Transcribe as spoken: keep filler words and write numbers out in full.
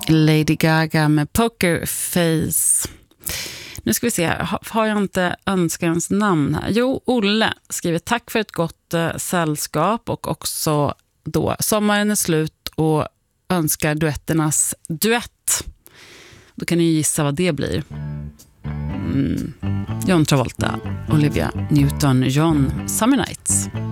Lady Gaga med Poker Face. Nu ska vi se, har jag inte önskans namn här? Jo, Olle skriver tack för ett gott eh, sällskap och också då sommaren är slut och önskar duetternas duett. Då kan ni gissa vad det blir. Mm. John Travolta, Olivia Newton-John, Summer Nights.